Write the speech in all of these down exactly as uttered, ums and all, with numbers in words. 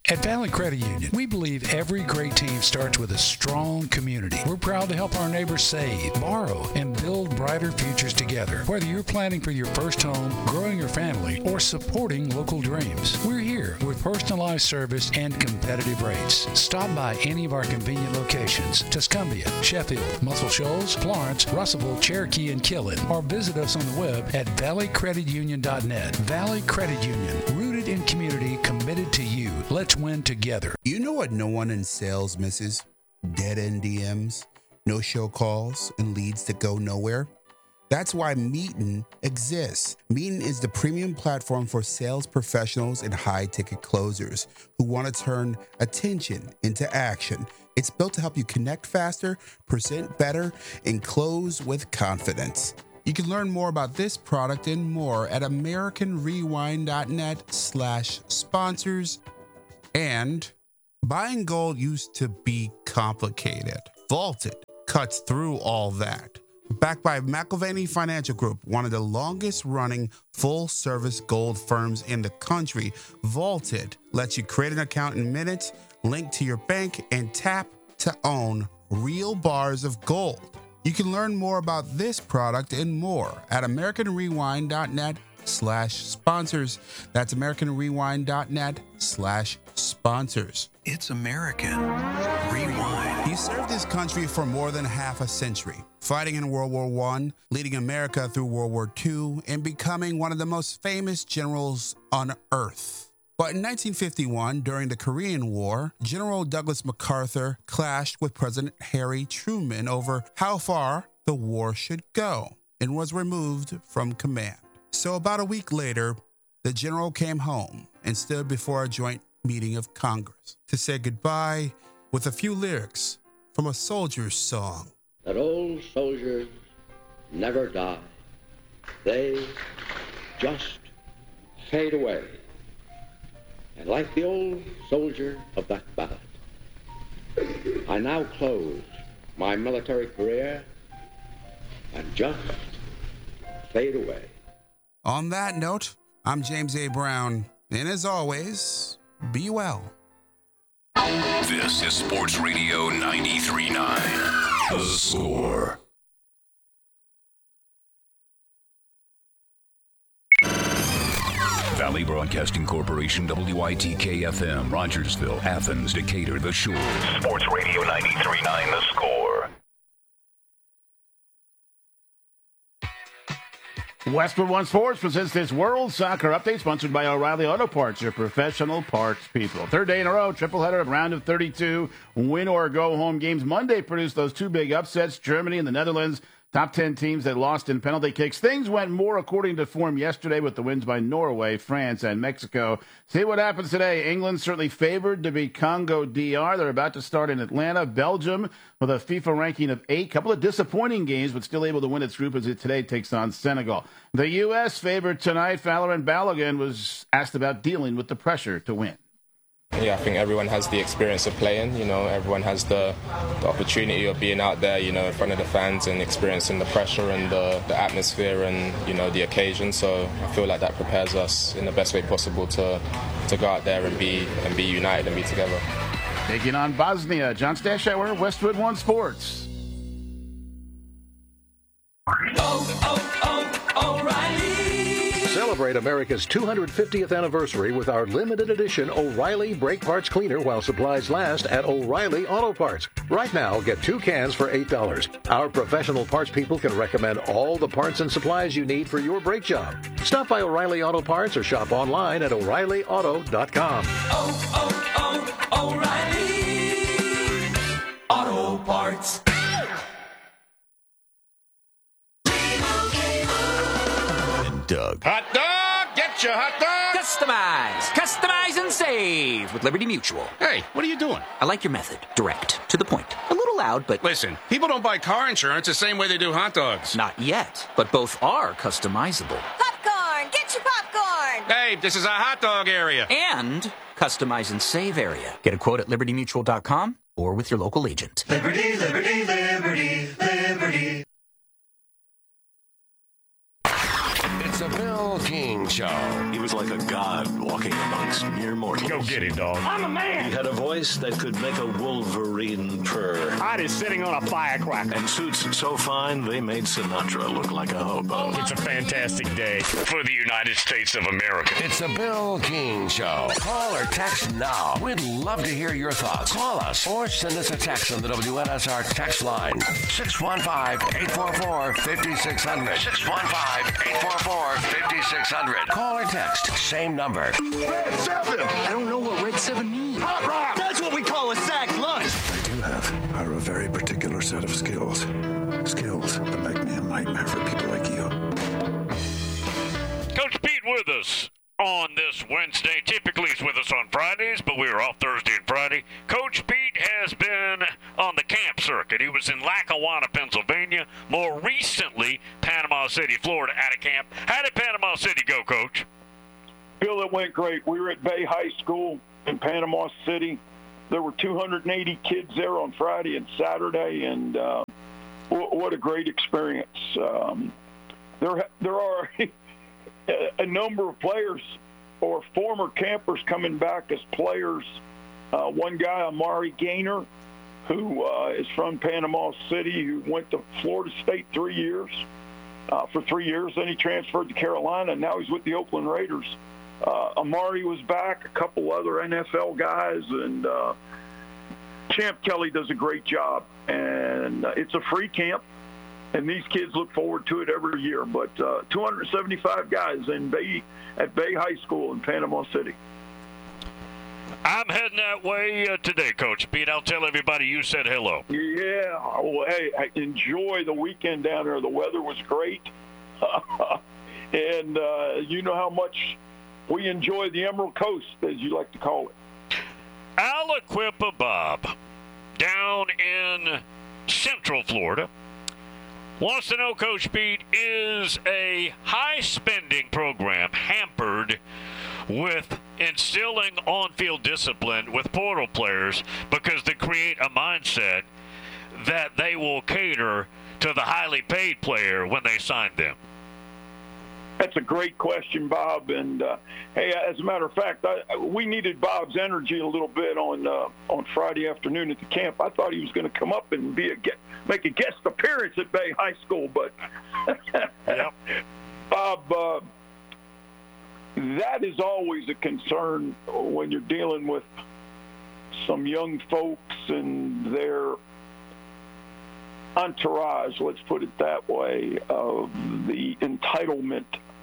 At Valley Credit Union, we believe every great team starts with a strong community. We're proud to help our neighbors save, borrow, and build brighter futures together. Whether you're planning for your first home, growing your family, or supporting local dreams, we're here with personalized service and competitive rates. Stop by any of our convenient locations: Tuscumbia, Sheffield, Muscle Shoals, Florence, Russellville, Cherokee, and Killen, or visit us on the web at valley credit union dot net. Valley Credit Union, rooted in community, committed to you. Let's win together. You know what no one in sales misses? Dead-end D Ms, no-show calls, and leads that go nowhere. That's why Meetin exists. Meetin is the premium platform for sales professionals and high-ticket closers who want to turn attention into action. It's built to help you connect faster, present better, and close with confidence. You can learn more about this product and more at american rewind dot net slash sponsors. And buying gold used to be complicated. Vaulted cuts through all that. Backed by McIlvaney Financial Group, one of the longest-running full-service gold firms in the country, Vaulted lets you create an account in minutes, link to your bank, and tap to own real bars of gold. You can learn more about this product and more at american rewind dot net slash sponsors. That's american rewind dot net slash sponsors. It's American Rewind. He served his country for more than half a century, fighting in World War One, leading America through World War Two, and becoming one of the most famous generals on earth. But in nineteen fifty-one, during the Korean War, General Douglas MacArthur clashed with President Harry Truman over how far the war should go and was removed from command. So about a week later, the general came home and stood before a joint meeting of Congress to say goodbye with a few lyrics from a soldier's song. That old soldiers never die. They just fade away. And like the old soldier of that ballad, I now close my military career and just fade away. On that note, I'm James A. Brown, and as always, be well. This is Sports Radio ninety-three point nine. The Score. Valley Broadcasting Corporation, W I T K F M, Rogersville, Athens, Decatur, The Shore. Sports Radio ninety-three point nine, The Score. Westwood One Sports presents this World Soccer Update, sponsored by O'Reilly Auto Parts, your professional parts people. Third day in a row, triple header of round of thirty-two, win or go home games. Monday produced those two big upsets, Germany and the Netherlands. Top ten teams that lost in penalty kicks. Things went more according to form yesterday with the wins by Norway, France, and Mexico. See what happens today. England certainly favored to beat Congo D R. They're about to start in Atlanta. Belgium with a FIFA ranking of eight. Couple of disappointing games, but still able to win its group as it today takes on Senegal. The U S favored tonight. Valorant Balogun was asked about dealing with the pressure to win. Yeah, I think everyone has the experience of playing, you know, everyone has the, the opportunity of being out there, you know, in front of the fans and experiencing the pressure and the, the atmosphere and, you know, the occasion. So I feel like that prepares us in the best way possible to to go out there and be and be united and be together. Taking on Bosnia, John Stashauer, Westwood One Sports. Oh, oh, oh, O'Reilly. Celebrate America's two hundred fiftieth anniversary with our limited edition O'Reilly Brake Parts Cleaner while supplies last at O'Reilly Auto Parts. Right now, get two cans for eight dollars. Our professional parts people can recommend all the parts and supplies you need for your brake job. Stop by O'Reilly Auto Parts or shop online at O'Reilly Auto dot com. Oh, oh, oh, O'Reilly Auto Parts. Doug. Hot dog! Get your hot dog! Customize! Customize and save with Liberty Mutual. Hey, what are you doing? I like your method. Direct. To the point. A little loud, but... Listen, people don't buy car insurance the same way they do hot dogs. Not yet, but both are customizable. Popcorn! Get your popcorn! Hey, this is a hot dog area. And customize and save area. Get a quote at liberty mutual dot com or with your local agent. Liberty, liberty, liberty, liberty. It's a Bill King Show. He was like a god walking amongst mortals. mere mortals. Go get it, dog. I'm a man. He had a voice that could make a wolverine purr. Hot is sitting on a firecracker. And suits so fine, they made Sinatra look like a hobo. It's a fantastic day for the United States of America. It's the Bill King Show. Call or text now. We'd love to hear your thoughts. Call us or send us a text on the W N S R text line. six one five, eight four four, five six zero zero. six one five, eight four four, five six zero zero. Call or text. Same number. Red seven! I don't know what Red seven means. Hot rock! That's what we call a sack lunch! I do have are a very particular set of skills. Skills that make me a nightmare for people like you. Coach Pete with us on this Wednesday. Typically he's with us on Fridays, but we were off Thursday and Friday. Coach Pete has been on the camp circuit. He was in Lackawanna, Pennsylvania. More recently, Panama City, Florida, at a camp. How did Panama City go, Coach? Bill, it went great. We were at Bay High School in Panama City. There were two hundred eighty kids there on Friday and Saturday, and uh, w- what a great experience. Um, there, there are a number of players or former campers coming back as players. Uh, one guy, Amari Gaynor, who uh, is from Panama City, who went to Florida State three years, uh, for three years. Then he transferred to Carolina, and now he's with the Oakland Raiders. Uh, Amari was back, a couple other N F L guys, and uh, Champ Kelly does a great job. And uh, it's a free camp, and these kids look forward to it every year. But uh, two hundred seventy-five guys in Bay, at Bay High School in Panama City. I'm heading that way uh, today, Coach Pete. I'll tell everybody you said hello. Yeah. Well, hey, enjoy the weekend down there. The weather was great. and uh, you know how much we enjoy the Emerald Coast, as you like to call it. Aliquippa Bob, down in Central Florida, wants to know, Coach Pete, is a high-spending program hampered with instilling on-field discipline with portal players because they create a mindset that they will cater to the highly paid player when they sign them? That's a great question, Bob. And, uh, hey, as a matter of fact, I, we needed Bob's energy a little bit on uh, on Friday afternoon at the camp. I thought he was going to come up and be a get, make a guest appearance at Bay High School. But, yep. Bob, uh, that is always a concern when you're dealing with some young folks and their entourage, let's put it that way, of the entitlement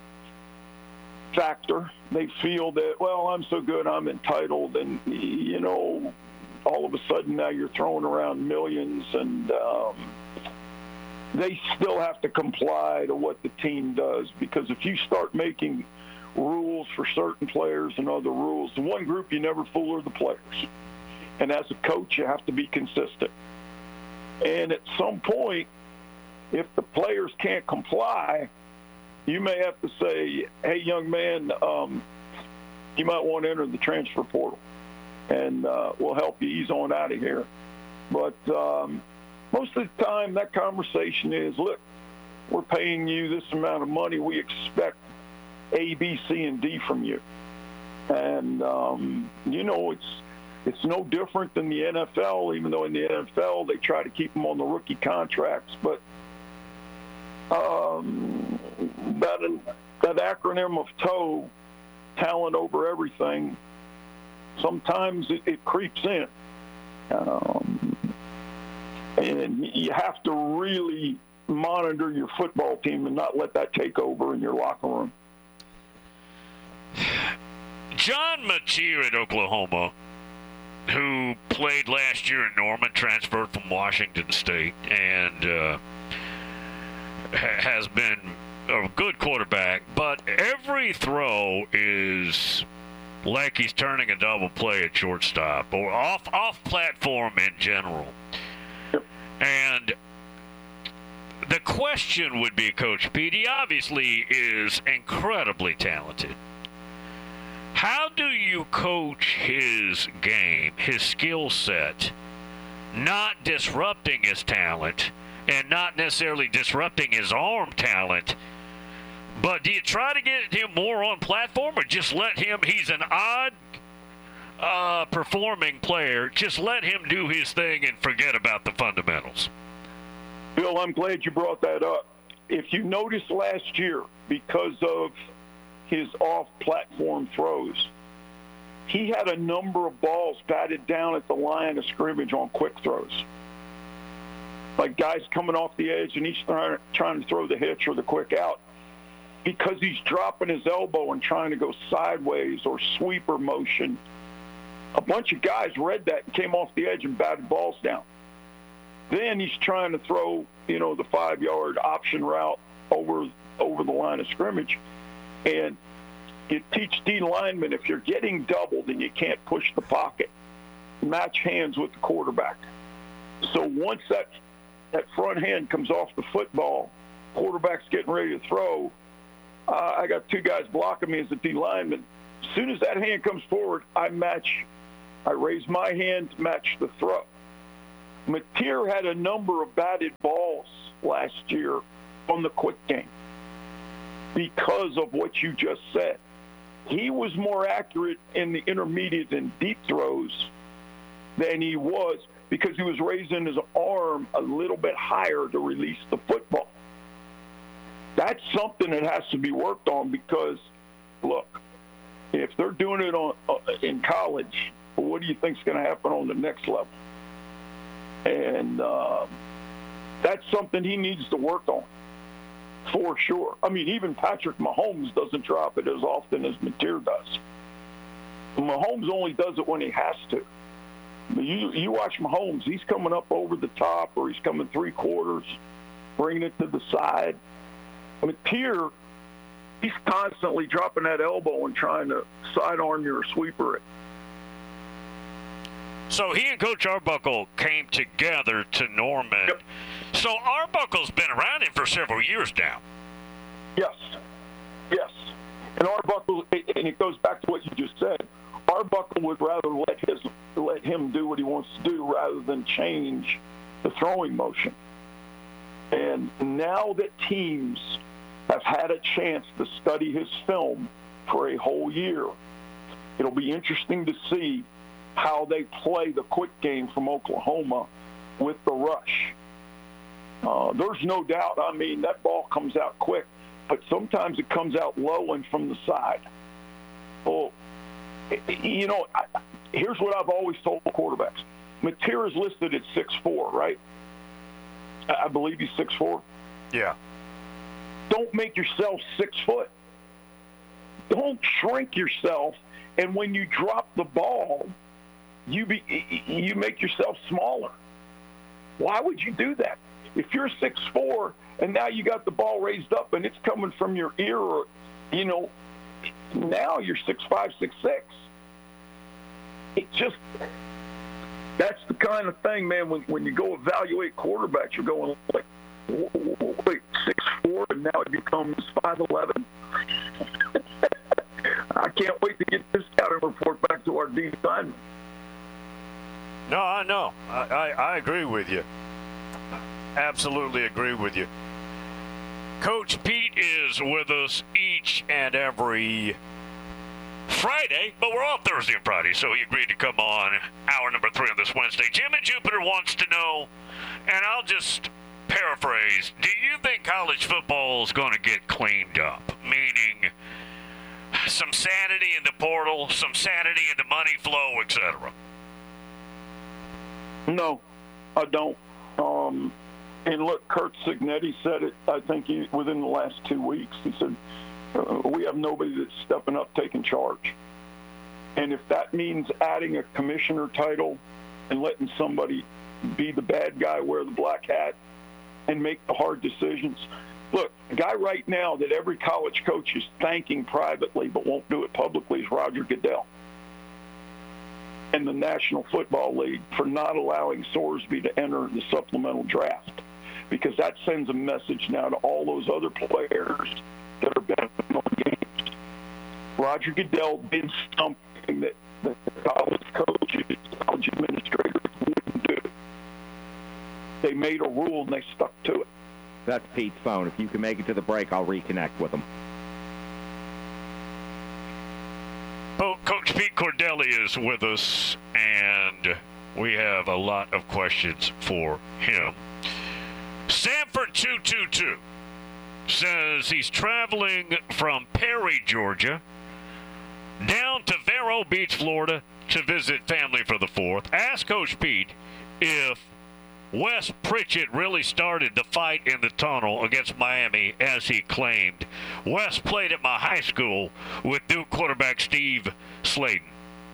factor. They feel that, well, I'm so good, I'm entitled, and, you know, all of a sudden now you're throwing around millions, and um, they still have to comply to what the team does, because if you start making rules for certain players and other rules, the one group you never fool are the players. And as a coach, you have to be consistent. And at some point, if the players can't comply, you may have to say, hey, young man, um, you might want to enter the transfer portal, and uh, we'll help you ease on out of here. But um, most of the time, that conversation is, look, we're paying you this amount of money. We expect A, B, C, and D from you. And, um, you know, it's It's no different than the N F L, even though in the N F L they try to keep them on the rookie contracts. But um, that, that acronym of TOE, talent over everything, sometimes it, it creeps in. Um, and you have to really monitor your football team and not let that take over in your locker room. John Mateer at Oklahoma, who played last year in Norman, transferred from Washington State, and uh, ha- has been a good quarterback, but every throw is like he's turning a double play at shortstop or off off platform in general. And the question would be, Coach Pete, he obviously is incredibly talented. How do you coach his game, his skill set, not disrupting his talent and not necessarily disrupting his arm talent, but do you try to get him more on platform or just let him, he's an odd uh, performing player, just let him do his thing and forget about the fundamentals? Bill, I'm glad you brought that up. If you noticed last year, because of his off-platform throws, he had a number of balls batted down at the line of scrimmage on quick throws. Like guys coming off the edge and he's trying, trying to throw the hitch or the quick out because he's dropping his elbow and trying to go sideways or sweeper motion. A bunch of guys read that and came off the edge and batted balls down. Then he's trying to throw, you know, the five-yard option route over over the line of scrimmage. And you teach D linemen, if you're getting doubled and you can't push the pocket, match hands with the quarterback. So once that that front hand comes off the football, quarterback's getting ready to throw, uh, I got two guys blocking me as a D lineman. As soon as that hand comes forward, I match, I raise my hand to match the throw. Mateer had a number of batted balls last year on the quick game because of what you just said. He was more accurate in the intermediate and deep throws than he was because he was raising his arm a little bit higher to release the football. That's something that has to be worked on because, look, if they're doing it on uh, in college, what do you think is going to happen on the next level? And uh, that's something he needs to work on, for sure. I mean, even Patrick Mahomes doesn't drop it as often as Mateer does. Mahomes only does it when he has to. You, you watch Mahomes, he's coming up over the top or he's coming three quarters, bringing it to the side. Mateer, he's constantly dropping that elbow and trying to sidearm you or sweeper it. So he and Coach Arbuckle came together to Norman. Yep. So Arbuckle's been around him for several years now. Yes. Yes. And Arbuckle, and it goes back to what you just said, Arbuckle would rather let his let him do what he wants to do rather than change the throwing motion. And now that teams have had a chance to study his film for a whole year, it'll be interesting to see how they play the quick game from Oklahoma with the rush. Uh, there's no doubt. I mean, that ball comes out quick, but sometimes it comes out low and from the side. Well, you know, I, here's what I've always told quarterbacks. Mateer is listed at six foot four, right? I believe he's six foot four. Yeah. Don't make yourself six foot. Don't shrink yourself, and when you drop the ball, you be, you make yourself smaller. Why would you do that? If you're six foot four and now you got the ball raised up and it's coming from your ear, or, you know, now you're six five, six six. It just, that's the kind of thing, man, when, when you go evaluate quarterbacks, you're going like, wait, six four and now it becomes five eleven? I can't wait to get this scouting report back to our D lineman. No, I know. I, I, I agree with you. Absolutely agree with you. Coach Pete is with us each and every Friday, but we're off Thursday and Friday, so he agreed to come on hour number three on this Wednesday. Jim in Jupiter wants to know, and I'll just paraphrase, do you think college football is going to get cleaned up? Meaning some sanity in the portal, some sanity in the money flow, et cetera. No, I don't. Um, and look, Kurt Signetti said it, I think, he, within the last two weeks. He said, uh, we have nobody that's stepping up, taking charge. And if that means adding a commissioner title and letting somebody be the bad guy, wear the black hat, and make the hard decisions. Look, the guy right now that every college coach is thanking privately but won't do it publicly is Roger Goodell and the National Football League for not allowing Sorsby to enter the supplemental draft, because that sends a message now to all those other players that are benefiting on games. Roger Goodell did something that the college coaches, college administrators wouldn't do. They made a rule and they stuck to it. That's Pete's phone. If you can make it to the break, I'll reconnect with him. Oh, Coach Pete Cordelli is with us, and we have a lot of questions for him. Sanford two two two says he's traveling from Perry, Georgia, down to Vero Beach, Florida, to visit family for the fourth. Ask Coach Pete if Wes Pritchett really started the fight in the tunnel against Miami, as he claimed. Wes played at my high school with Duke quarterback Steve Sladen.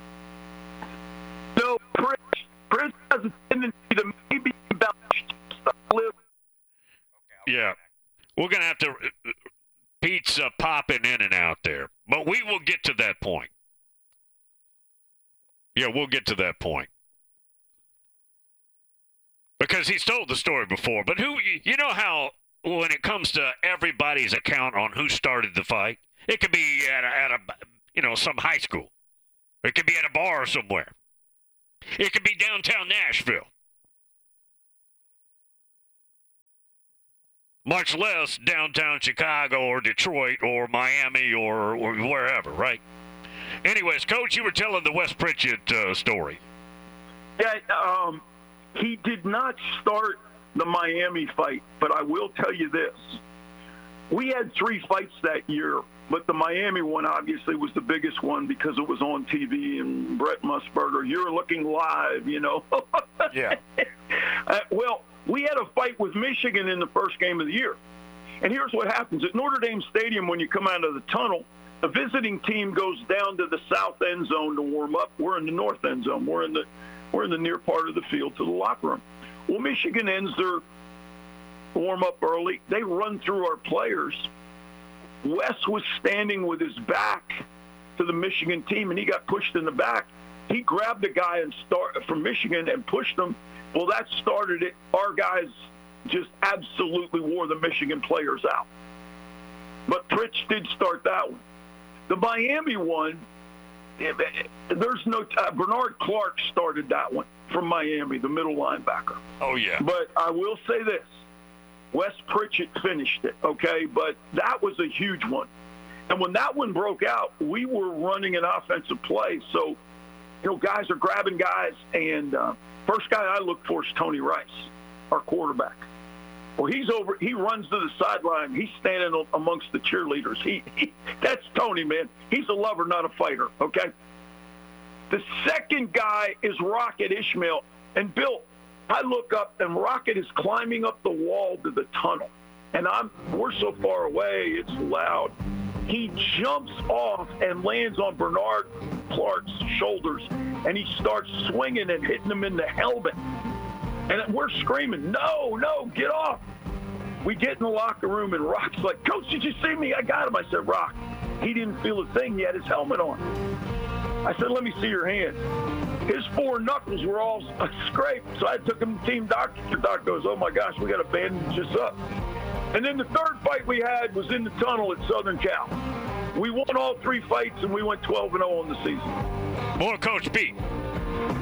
No, Pritch, Pritch has a tendency to maybe about stuff. Yeah. We're going to have to – Pete's uh, popping in and out there. But we will get to that point. Yeah, we'll get to that point. Because he's told the story before. But who – you know how when it comes to everybody's account on who started the fight, it could be at a, at a you know, some high school. It could be at a bar somewhere. It could be downtown Nashville. Much less downtown Chicago or Detroit or Miami or, or wherever, right? Anyways, Coach, you were telling the Wes Pritchett uh, story. Yeah, um, he did not start the Miami fight, but I will tell you this. We had three fights that year, but the Miami one obviously was the biggest one because it was on T V and Brett Musburger, you're looking live, you know. Yeah. uh, well, we had a fight with Michigan in the first game of the year. And here's what happens. At Notre Dame Stadium, when you come out of the tunnel, the visiting team goes down to the south end zone to warm up. We're in the north end zone. We're in the we're in the near part of the field to the locker room. Well, Michigan ends their warm-up early. They run through our players. Wes was standing with his back to the Michigan team, and he got pushed in the back. He grabbed a guy and start, from Michigan and pushed him. Well, that started it. Our guys just absolutely wore the Michigan players out. But Pritch did start that one. The Miami one, there's no uh, – Bernard Clark started that one from Miami, the middle linebacker. Oh, yeah. But I will say this. Wes Pritchett finished it, okay? But that was a huge one. And when that one broke out, we were running an offensive play. So, you know, guys are grabbing guys, and uh, – first guy I look for is Tony Rice, our quarterback. Well, he's over. He runs to the sideline. He's standing amongst the cheerleaders. He, he that's Tony, man. He's a lover, not a fighter. Okay. The second guy is Rocket Ishmael, and Bill. I look up, and Rocket is climbing up the wall to the tunnel, and I'm we're so far away. It's loud. He jumps off and lands on Bernard Clark's shoulders, and he starts swinging and hitting him in the helmet. And we're screaming, no, no, get off. We get in the locker room, and Rock's like, Coach, did you see me? I got him. I said, Rock. He didn't feel a thing. He had his helmet on. I said, let me see your hand. His four knuckles were all scraped, so I took him to team doctor. The doctor goes, oh, my gosh, we got to bandage this up. And then the third fight we had was in the tunnel at Southern Cal. We won all three fights, and we went twelve and oh on the season. More Coach Pete